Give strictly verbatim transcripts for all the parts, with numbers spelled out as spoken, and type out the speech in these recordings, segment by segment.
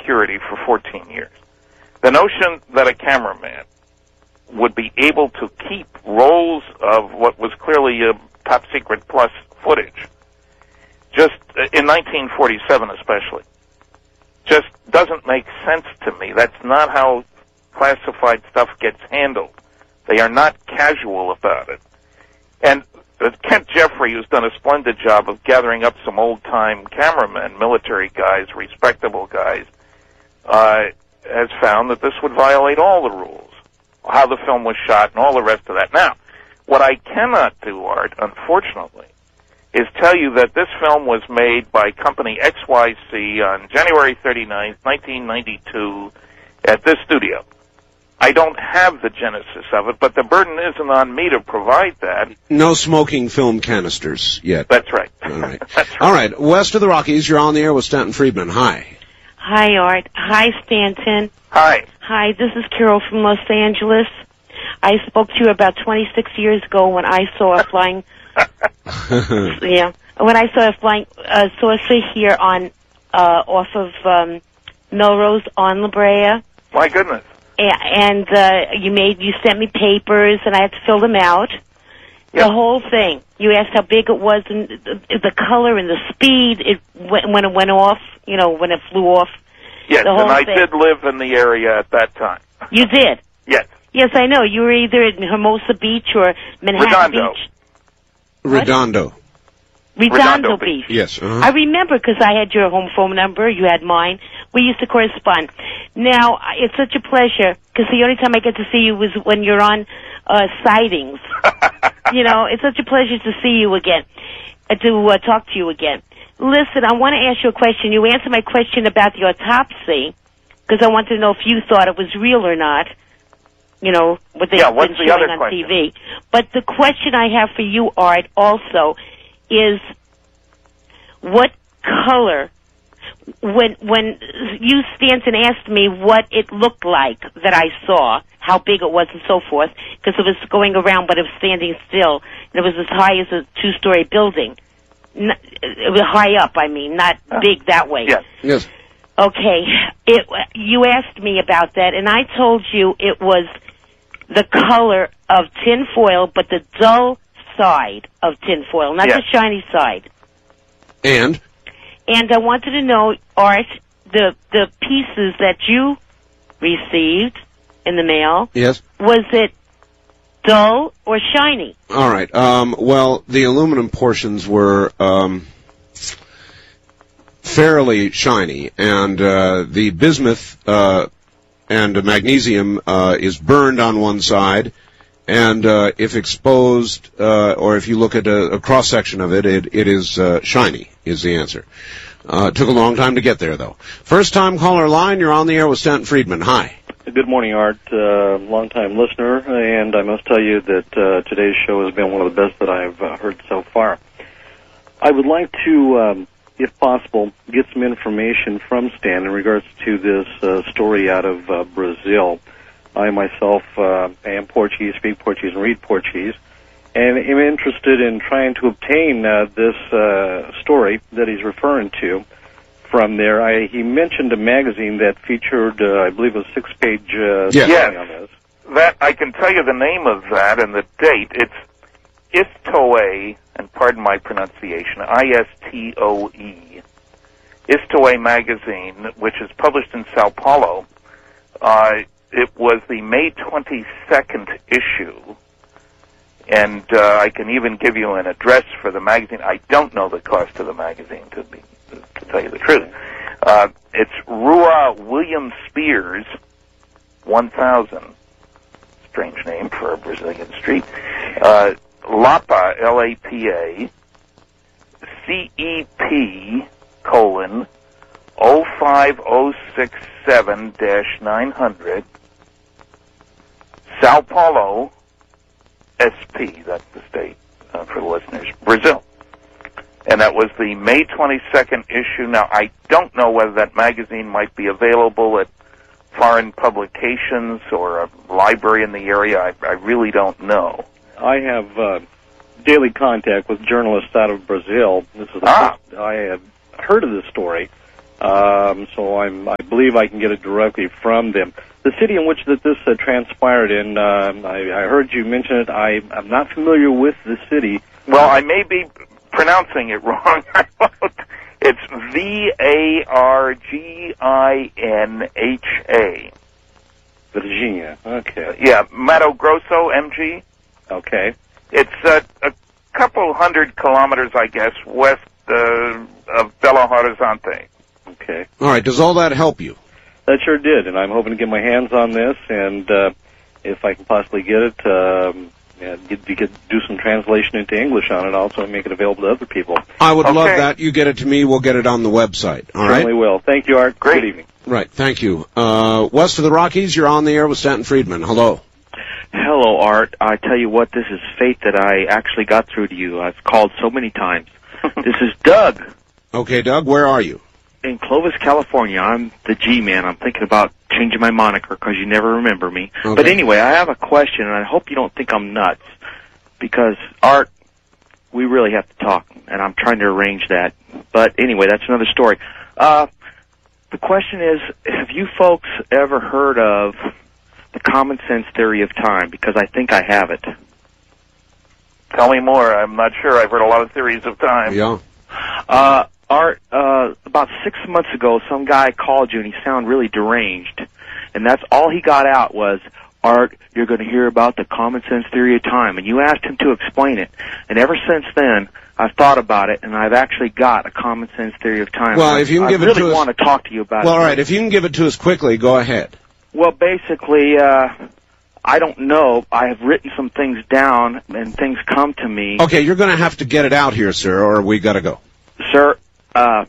security for fourteen years. The notion that a cameraman would be able to keep rolls of what was clearly a top secret plus footage, just in nineteen forty-seven especially, just doesn't make sense to me. That's not how classified stuff gets handled. They are not casual about it. And uh, Kent Jeffrey, who's done a splendid job of gathering up some old-time cameramen, military guys, respectable guys, uh, has found that this would violate all the rules, how the film was shot and all the rest of that. Now, what I cannot do, Art, unfortunately, is tell you that this film was made by company X Y C on January thirty-ninth, nineteen ninety-two, at this studio. I don't have the genesis of it, but the burden isn't on me to provide that. No smoking film canisters yet. That's right. All right. That's right. All right. West of the Rockies, you're on the air with Stanton Friedman. Hi. Hi, Art. Hi, Stanton. Hi. Hi, this is Carol from Los Angeles. I spoke to you about twenty-six years ago when I saw a flying, yeah, when I saw a flying uh, saucer here on, uh, off of um, Melrose on La Brea. My goodness. And uh, you made, you sent me papers, and I had to fill them out. Yep. The whole thing. You asked how big it was, and the, the color and the speed. It when it went off, you know, when it flew off. Yes, the whole and I thing. did live in the area at that time. You did. Yes. Yes, I know. You were either at Hermosa Beach or Manhattan Redondo. Beach. Redondo. Redondo, Redondo Beach. Beach. Yes. Uh-huh. I remember because I had your home phone number. You had mine. We used to correspond. Now, it's such a pleasure because the only time I get to see you was when you're on uh, sightings. You know, it's such a pleasure to see you again, uh, to uh, talk to you again. Listen, I want to ask you a question. You answered my question about the autopsy because I wanted to know if you thought it was real or not. You know, what they've yeah, what's been the showing other on question? T V. But the question I have for you, Art, also is what color, when when you, Stanton, asked me what it looked like that I saw, how big it was and so forth, because it was going around but it was standing still, and it was as high as a two-story building. N- it was high up, I mean, not uh, big that way. Yes. Yes. Okay, it, you asked me about that, and I told you it was the color of tinfoil, but the dull side of tinfoil, not yes. the shiny side. And? And I wanted to know, Art, the the pieces that you received in the mail, Yes. was it dull or shiny? All right. Um, well, the aluminum portions were um, fairly shiny, and uh, the bismuth uh, and the magnesium uh, is burned on one side, and uh, if exposed, uh, or if you look at a, a cross-section of it, it, it is uh, shiny, is the answer. Uh, it took a long time to get there, though. First-time caller line, you're on the air with Stanton Friedman. Hi. Good morning, Art. Uh, long-time listener, and I must tell you that uh, today's show has been one of the best that I've uh, heard so far. I would like to, um, if possible, get some information from Stan in regards to this uh, story out of uh, Brazil. I myself uh, am Portuguese, speak Portuguese, and read Portuguese, and am interested in trying to obtain uh, this uh, story that he's referring to from there. I, he mentioned a magazine that featured, uh, I believe, a six-page uh, yes. story on this. That, I can tell you the name of that and the date. It's Istoe, and pardon my pronunciation, I S T O E, Istoe magazine, which is published in Sao Paulo. Uh, it was the May twenty-second issue, and uh, I can even give you an address for the magazine. I don't know the cost of the magazine, to be to tell you the truth. Uh, it's Rua William Spears, one thousand. Strange name for a Brazilian street. Uh, Lapa, L A P A, C E P, colon, oh five oh six seven dash nine hundred, Sao Paulo, S P, that's the state uh, for the listeners, Brazil. And that was the May twenty-second issue. Now, I don't know whether that magazine might be available at foreign publications or a library in the area. I, I really don't know. I have uh, daily contact with journalists out of Brazil. This is the ah. first I have heard of this story, Um, so I'm, I believe I can get it directly from them. The city in which that this uh, transpired in, um, I, I heard you mention it. I, I'm not familiar with the city. Well, I may be pronouncing it wrong. It's V A R G I N H A. Virginia. Okay. Yeah, Mato Grosso, M G. Okay. It's uh, a couple hundred kilometers, I guess, west uh, of Belo Horizonte. Okay. All right. Does all that help you? That sure did, and I'm hoping to get my hands on this, and uh, if I can possibly get it, um, yeah, get, get, do some translation into English on it also and make it available to other people. I would Okay. love that. You get it to me. We'll get it on the website. All right? Certainly will. Thank you, Art. Great. Good evening. Right. Thank you. Uh, west of the Rockies, you're on the air with Stanton Friedman. Hello. Hello, Art. I tell you what, this is fate that I actually got through to you. I've called so many times. This is Doug Okay, Doug, where are you? in Clovis, California. I'm the G-Man. I'm thinking about changing my moniker because you never remember me. Okay. But anyway, I have a question, and I hope you don't think I'm nuts. Because, Art, we really have to talk, and I'm trying to arrange that. But anyway, that's another story. Uh, the question is, have you folks ever heard of the common sense theory of time? Because I think I have it. Tell me more. I'm not sure. I've heard a lot of theories of time. Yeah. Uh, Art, uh, about six months ago, some guy called you, and he sounded really deranged. And that's all he got out was, Art, you're going to hear about the common sense theory of time. And you asked him to explain it. And ever since then, I've thought about it, and I've actually got a common sense theory of time. Well, I, if you can I give it really to us- want to talk to you about Well, it. all right. If you can give it to us quickly, go ahead. Well, basically, uh, I don't know. I have written some things down, and things come to me. Okay, you're going to have to get it out here, sir, or we got to go. Sir, uh,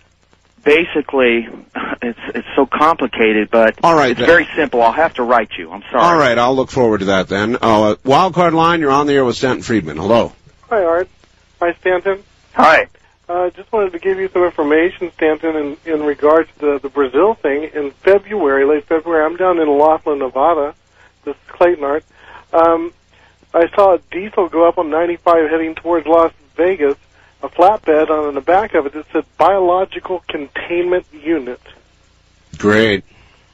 basically, it's it's so complicated, but All right, it's then. very simple. I'll have to write you. I'm sorry. All right, I'll look forward to that then. Uh, Wildcard line, you're on the air with Stanton Friedman. Hello. Hi, Art. Hi, Stanton. Hi. Uh, just wanted to give you some information, Stanton, in, in regards to the Brazil thing. In February, late February, I'm down in Laughlin, Nevada. This is Clayton, Art. Um, I saw a diesel go up on ninety-five heading towards Las Vegas, a flatbed on the back of it that said Biological Containment Unit. Great.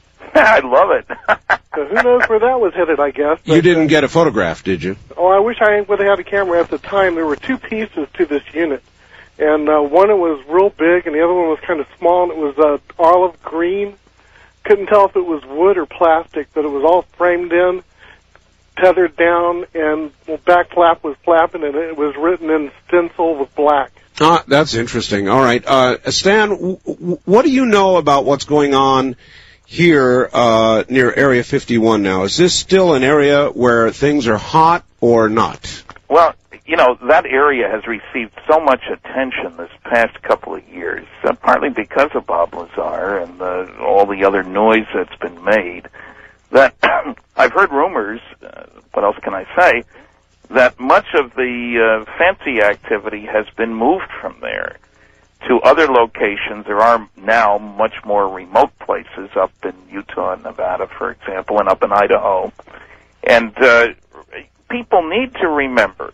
I love it. So who knows where that was headed, I guess. You but, didn't uh, get a photograph, did you? Oh, I wish I would have had a camera at the time. There were two pieces to this unit. And uh, one, it was real big, and the other one was kind of small, and it was uh, olive green. Couldn't tell if it was wood or plastic, but it was all framed in, tethered down, and the back flap was flapping, and it was written in stencil with black. Ah, that's interesting. All right. Uh, Stan, w- w- what do you know about what's going on here uh, near Area fifty-one now? Is this still an area where things are hot or not? Well, you know, that area has received so much attention this past couple of years, uh, partly because of Bob Lazar and uh, all the other noise that's been made, that I've heard rumors, uh, what else can I say, that much of the uh, fancy activity has been moved from there to other locations. There are now much more remote places up in Utah and Nevada, for example, and up in Idaho. And uh, people need to remember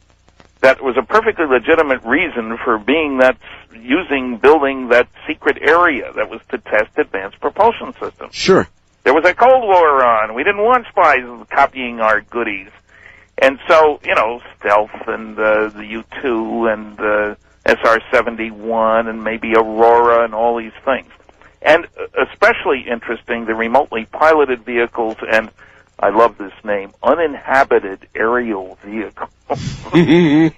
that was a perfectly legitimate reason for being that, using, building that secret area that was to test advanced propulsion systems. Sure. There was a Cold War on. We didn't want spies copying our goodies. And so, you know, stealth and uh, the U two and uh, S R seventy-one and maybe Aurora and all these things. And especially interesting, the remotely piloted vehicles and, I love this name, uninhabited aerial vehicles. These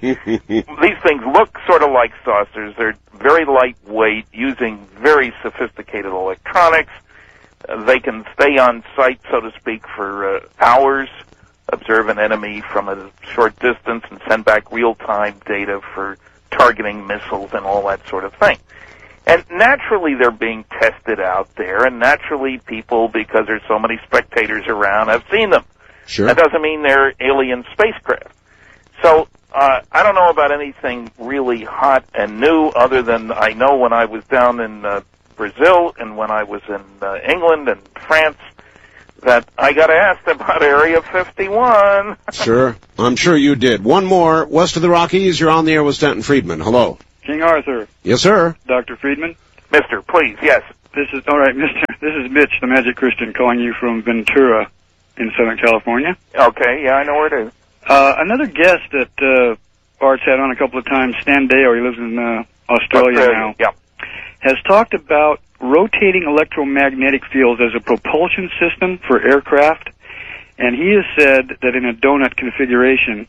things look sort of like saucers. They're very lightweight, using very sophisticated electronics. Uh, they can stay on site, so to speak, for uh, hours, observe an enemy from a short distance, and send back real-time data for targeting missiles and all that sort of thing. And naturally, they're being tested out there, and naturally, people, because there's so many spectators around, have seen them. Sure. That doesn't mean they're alien spacecraft. So, uh, I don't know about anything really hot and new, other than I know when I was down in uh, Brazil and when I was in uh, England and France, that I got asked about Area fifty-one. Sure. I'm sure you did. One more. West of the Rockies, you're on the air with Stanton Friedman. Hello. King Arthur, Yes, sir. Doctor Friedman. Mister, please, yes. This is all right, Mister This is Mitch, the Magic Christian, calling you from Ventura in Southern California. Okay, yeah, I know where it is. Uh, another guest that uh, Art's had on a couple of times, Stan Deo, he lives in uh, Australia, Australia now, yeah. has talked about rotating electromagnetic fields as a propulsion system for aircraft, and he has said that in a donut configuration,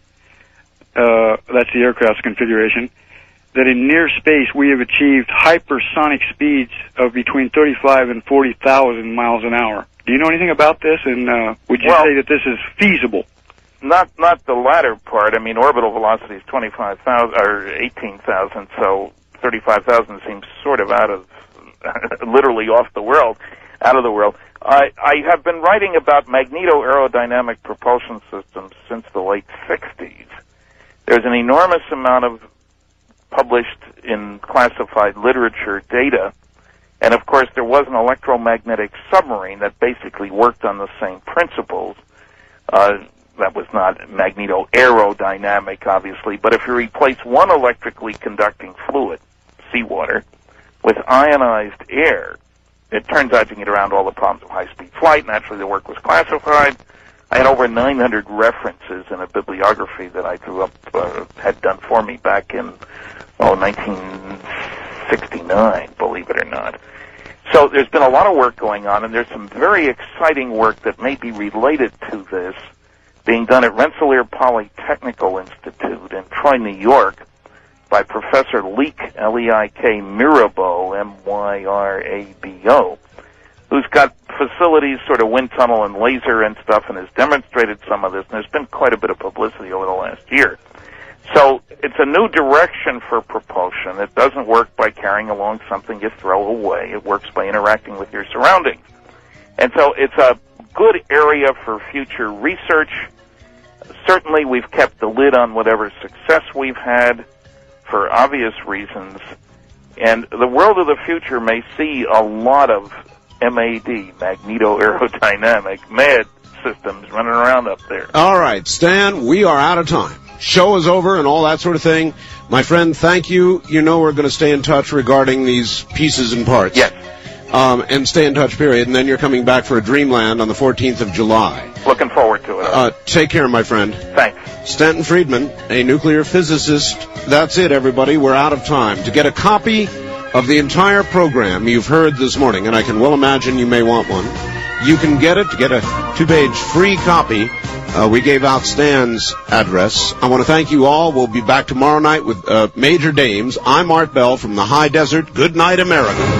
uh, that's the aircraft's configuration, that in near space we have achieved hypersonic speeds of between thirty-five and forty thousand miles an hour. Do you know anything about this, and uh, would you well, say that this is feasible? Not not the latter part. I mean, orbital velocity is twenty-five thousand or eighteen thousand, so thirty-five thousand seems sort of out of, literally off the world, out of the world. I, I have been writing about magneto-aerodynamic propulsion systems since the late sixties. There's an enormous amount of published in classified literature data, and of course there was an electromagnetic submarine that basically worked on the same principles. Uh, that was not magneto-aerodynamic, obviously, but if you replace one electrically conducting fluid, seawater, with ionized air, it turns out you can get around all the problems of high-speed flight. Naturally, the work was classified. I had over nine hundred references in a bibliography that I drew up, uh, had done for me back in, oh, nineteen sixty-nine, believe it or not. So there's been a lot of work going on, and there's some very exciting work that may be related to this being done at Rensselaer Polytechnical Institute in Troy, New York, by Professor Leik, L E I K, Myrabo, M Y R A B O, who's got facilities, sort of wind tunnel and laser and stuff, and has demonstrated some of this, and there's been quite a bit of publicity over the last year. So it's a new direction for propulsion. It doesn't work by carrying along something you throw away. It works by interacting with your surroundings. And so it's a good area for future research. Certainly we've kept the lid on whatever success we've had for obvious reasons. And the world of the future may see a lot of M A D, magneto-aerodynamic, mad systems running around up there. All right, Stan, we are out of time. Show is over and all that sort of thing. My friend, thank you. You know we're going to stay in touch regarding these pieces and parts. Yes. Um, and stay in touch, period. And then you're coming back for a Dreamland on the fourteenth of July. Looking forward to it. Uh, take care, my friend. Thanks. Stanton Friedman, a nuclear physicist. That's it, everybody. We're out of time. To get a copy of the entire program you've heard this morning, and I can well imagine you may want one, you can get it. To get a two-page free copy, uh, we gave out Stan's address. I want to thank you all. We'll be back tomorrow night with uh, Major Dames. I'm Art Bell from the High Desert. Good night, America.